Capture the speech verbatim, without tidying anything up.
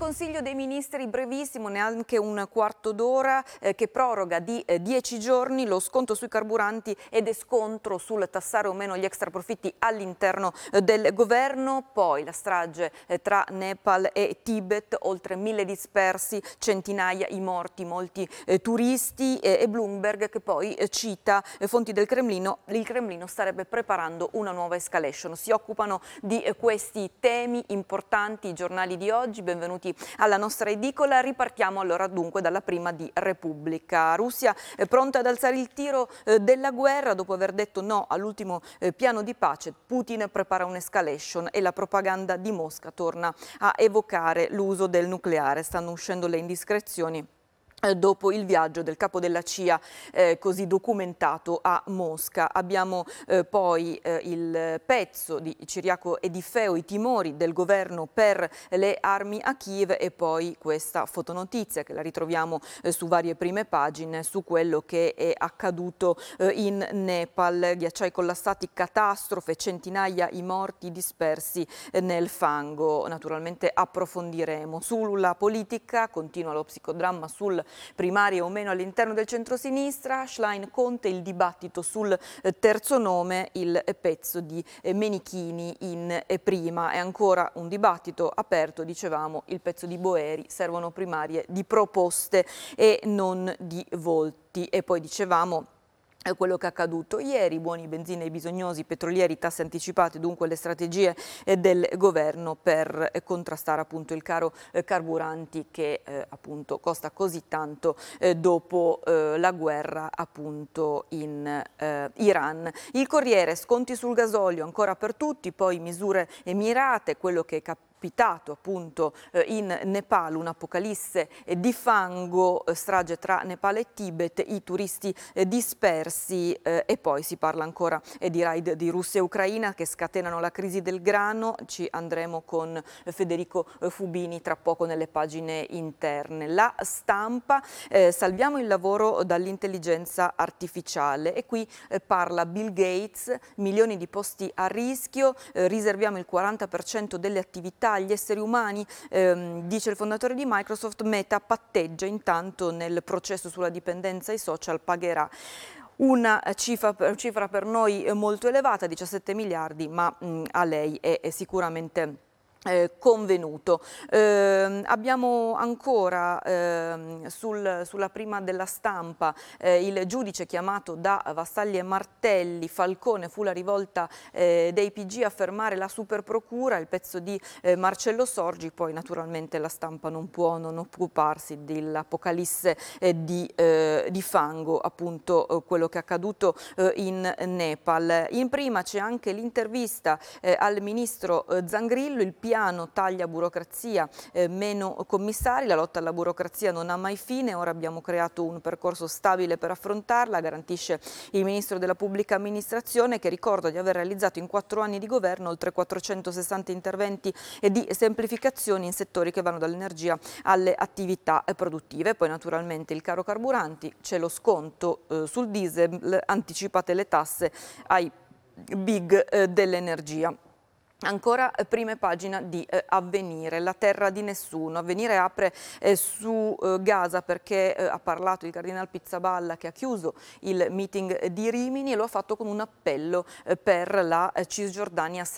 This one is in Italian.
Consiglio dei Ministri brevissimo, neanche un quarto d'ora, eh, che proroga di eh, dieci giorni lo sconto sui carburanti ed è scontro sul tassare o meno gli extraprofitti all'interno eh, del governo. Poi la strage eh, tra Nepal e Tibet, oltre mille dispersi, centinaia i morti, molti eh, turisti eh, e Bloomberg che poi eh, cita eh, fonti del Cremlino, il Cremlino starebbe preparando una nuova escalation. Si occupano di eh, questi temi importanti i giornali di oggi. Benvenuti alla nostra edicola. Ripartiamo allora dunque dalla prima di Repubblica. Russia è pronta ad alzare il tiro eh, della guerra dopo aver detto no all'ultimo eh, piano di pace. Putin prepara un'escalation e la propaganda di Mosca torna a evocare l'uso del nucleare. Stanno uscendo le indiscrezioni dopo il viaggio del capo della C I A eh, così documentato a Mosca. Abbiamo eh, poi eh, il pezzo di Ciriaco e Di Feo, i timori del governo per le armi a Kiev, e poi questa fotonotizia che la ritroviamo eh, su varie prime pagine su quello che è accaduto eh, in Nepal. Ghiacciai collassati, catastrofe, centinaia i morti dispersi eh, nel fango. Naturalmente approfondiremo. Sulla politica continua lo psicodramma sul primarie o meno all'interno del centrosinistra. Schlein Conte, il dibattito sul eh, terzo nome, il eh, pezzo di eh, Menichini in eh, prima. È ancora un dibattito aperto, dicevamo, il pezzo di Boeri, servono primarie di proposte e non di volti. E poi dicevamo quello che è accaduto ieri, buoni benzine ai bisognosi, petrolieri, tasse anticipate, dunque le strategie eh, del governo per eh, contrastare appunto il caro eh, carburanti che eh, appunto costa così tanto eh, dopo eh, la guerra appunto in eh, Iran. Il Corriere, sconti sul gasolio ancora per tutti, poi misure mirate, quello che è capitato appunto in Nepal, un'apocalisse di fango, strage tra Nepal e Tibet, i turisti dispersi e poi si parla ancora di raid di Russia e Ucraina che scatenano la crisi del grano. Ci andremo con Federico Fubini tra poco nelle pagine interne. La Stampa, eh, salviamo il lavoro dall'intelligenza artificiale, e qui eh, parla Bill Gates, milioni di posti a rischio, eh, riserviamo il quaranta per cento delle attività agli esseri umani, ehm, dice il fondatore di Microsoft. Meta patteggia intanto nel processo sulla dipendenza ai social, pagherà una cifra, cifra per noi molto elevata, diciassette miliardi, ma mh, a lei è, è sicuramente Eh, convenuto. Eh, abbiamo ancora eh, sul, sulla prima della Stampa eh, il giudice chiamato da Vassalli e Martelli. Falcone, fu la rivolta eh, dei P G a fermare la superprocura, il pezzo di eh, Marcello Sorgi. Poi naturalmente la Stampa non può non occuparsi dell'apocalisse eh, di, eh, di fango, appunto eh, quello che è accaduto eh, in Nepal. In prima c'è anche l'intervista eh, al ministro eh, Zangrillo. Il piano taglia burocrazia, eh, meno commissari, la lotta alla burocrazia non ha mai fine, ora abbiamo creato un percorso stabile per affrontarla, garantisce il ministro della pubblica amministrazione, che ricorda di aver realizzato in quattro anni di governo oltre quattrocentosessanta interventi di semplificazioni in settori che vanno dall'energia alle attività produttive. Poi naturalmente il caro carburanti, c'è lo sconto eh, sul diesel, anticipate le tasse ai big eh, dell'energia. Ancora eh, prime pagina di eh, Avvenire, la terra di nessuno. Avvenire apre eh, su eh, Gaza perché eh, ha parlato il cardinal Pizzaballa, che ha chiuso il meeting di Rimini, e lo ha fatto con un appello eh, per la eh, Cisgiordania